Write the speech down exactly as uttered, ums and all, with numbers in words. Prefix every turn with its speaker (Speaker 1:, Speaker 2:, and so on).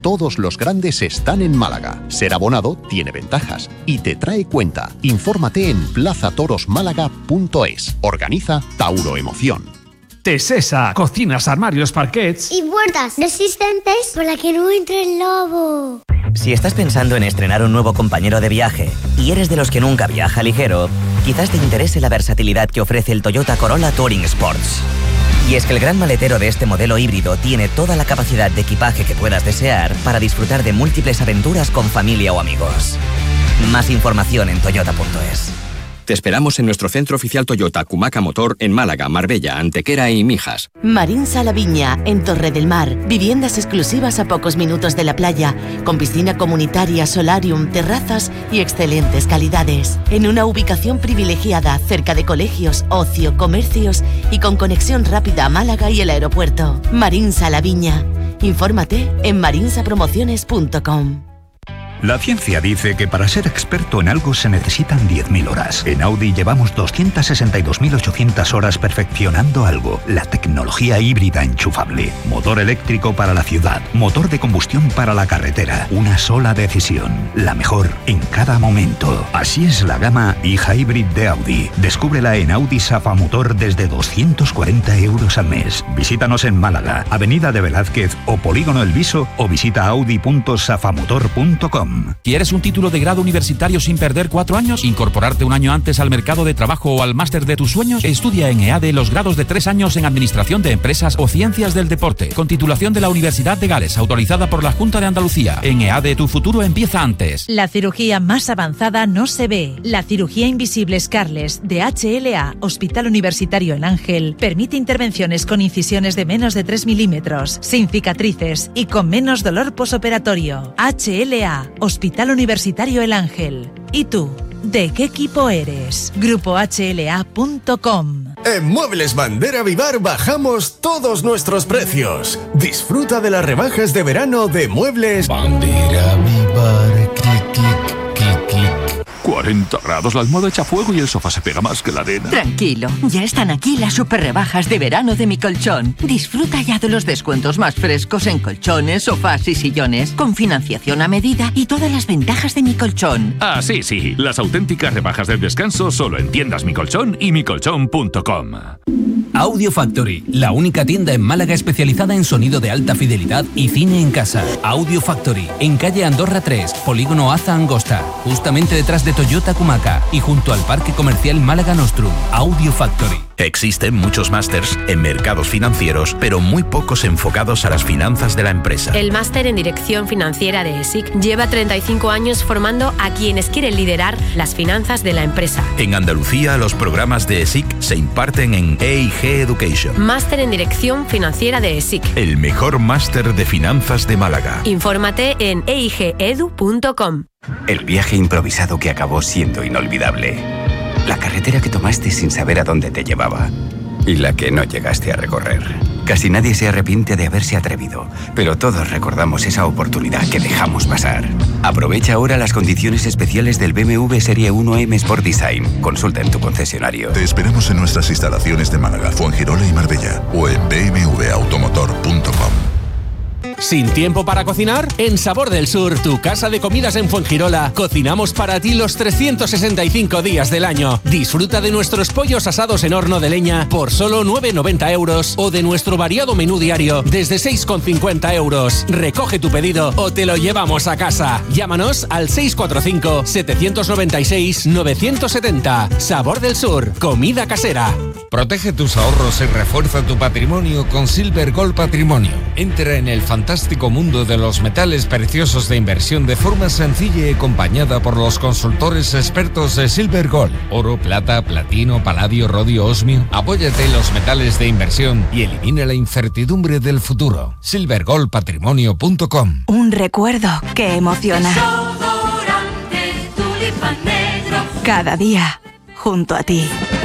Speaker 1: Todos los grandes están en Málaga. Ser abonado tiene ventajas y te trae cuenta. Infórmate en plaza toros málaga punto es. Organiza Tauro Emoción.
Speaker 2: Tesesa, cocinas, armarios, parquets
Speaker 3: y puertas resistentes para que no entre el lobo.
Speaker 4: Si estás pensando en estrenar un nuevo compañero de viaje y eres de los que nunca viaja ligero, quizás te interese la versatilidad que ofrece el Toyota Corolla Touring Sports. Y es que el gran maletero de este modelo híbrido tiene toda la capacidad de equipaje que puedas desear para disfrutar de múltiples aventuras con familia o amigos. Más información en toyota punto es.
Speaker 5: Te esperamos en nuestro centro oficial Toyota Cumaca Motor en Málaga, Marbella, Antequera y Mijas.
Speaker 6: Marinsa La Viña, en Torre del Mar. Viviendas exclusivas a pocos minutos de la playa, con piscina comunitaria, solarium, terrazas y excelentes calidades. En una ubicación privilegiada, cerca de colegios, ocio, comercios y con conexión rápida a Málaga y el aeropuerto. Marinsa La Viña. Infórmate en marinsa promociones punto com.
Speaker 7: La ciencia dice que para ser experto en algo se necesitan diez mil horas. En Audi llevamos doscientas sesenta y dos mil ochocientas horas perfeccionando algo. La tecnología híbrida enchufable. Motor eléctrico para la ciudad. Motor de combustión para la carretera. Una sola decisión. La mejor en cada momento. Así es la gama e-Hybrid de Audi. Descúbrela en Audi Safa Motor desde doscientos cuarenta euros al mes. Visítanos en Málaga, Avenida de Velázquez o Polígono El Viso o visita audi punto safamotor punto com.
Speaker 8: ¿Quieres un título de grado universitario sin perder cuatro años? ¿Incorporarte un año antes al mercado de trabajo o al máster de tus sueños? Estudia en EADE los grados de tres años en Administración de Empresas o Ciencias del Deporte, con titulación de la Universidad de Gales, autorizada por la Junta de Andalucía. En EADE tu futuro empieza antes.
Speaker 9: La cirugía más avanzada no se ve. La cirugía invisible Scarless de H L A, Hospital Universitario El Ángel, permite intervenciones con incisiones de menos de tres milímetros, sin cicatrices y con menos dolor posoperatorio. H L A, Hospital Universitario El Ángel. ¿Y tú? ¿De qué equipo eres? grupo h l a punto com.
Speaker 10: En Muebles Bandera Vivar bajamos todos nuestros precios. Disfruta de las rebajas de verano de Muebles
Speaker 11: Bandera Vivar. Clic, clic, clic, clic.
Speaker 12: cuarenta grados, la almohada echa fuego y el sofá se pega más que la arena.
Speaker 13: Tranquilo, ya están aquí las super rebajas de verano de Mi Colchón. Disfruta ya de los descuentos más frescos en colchones, sofás y sillones, con financiación a medida y todas las ventajas de Mi Colchón.
Speaker 12: Ah, sí, sí, las auténticas rebajas del descanso solo en tiendas Mi Colchón y mi colchón punto com.
Speaker 14: Audio Factory, la única tienda en Málaga especializada en sonido de alta fidelidad y cine en casa. Audio Factory, en calle Andorra tres, Polígono Aza Angosta, justamente detrás de Toyota Cumaca y junto al Parque Comercial Málaga Nostrum. Audio Factory.
Speaker 15: Existen muchos másters en mercados financieros, pero muy pocos enfocados a las finanzas de la empresa.
Speaker 16: El máster en Dirección Financiera de E S I C lleva treinta y cinco años formando a quienes quieren liderar las finanzas de la empresa.
Speaker 15: En Andalucía, los programas de E S I C se imparten en E I G Education.
Speaker 16: Máster en Dirección Financiera de E S I C.
Speaker 15: El mejor máster de finanzas de Málaga.
Speaker 16: Infórmate en e i g edu punto com.
Speaker 17: El viaje improvisado que acabó siendo inolvidable. La carretera que tomaste sin saber a dónde te llevaba. Y la que no llegaste a recorrer. Casi nadie se arrepiente de haberse atrevido, pero todos recordamos esa oportunidad que dejamos pasar. Aprovecha ahora las condiciones especiales del B M W Serie uno M Sport Design. Consulta en tu concesionario.
Speaker 18: Te esperamos en nuestras instalaciones de Málaga, Fuengirola y Marbella o en b m w automotor punto com.
Speaker 19: ¿Sin tiempo para cocinar? En Sabor del Sur, tu casa de comidas en Fuengirola, cocinamos para ti los trescientos sesenta y cinco días del año. Disfruta de nuestros pollos asados en horno de leña por solo nueve con noventa euros o de nuestro variado menú diario desde seis con cincuenta euros. Recoge tu pedido o te lo llevamos a casa. Llámanos al seis cuatro cinco, siete nueve seis, nueve siete cero. Sabor del Sur, comida casera.
Speaker 20: Protege tus ahorros y refuerza tu patrimonio con Silver Gold Patrimonio. Entra en el fantástico mundo de los metales preciosos de inversión de forma sencilla y acompañada por los consultores expertos de Silver Gold. Oro, plata, platino, paladio, rodio, osmio. Apóyate en los metales de inversión y elimina la incertidumbre del futuro. silver gold patrimonio punto com.
Speaker 21: Un recuerdo que emociona. Cada día, junto a ti.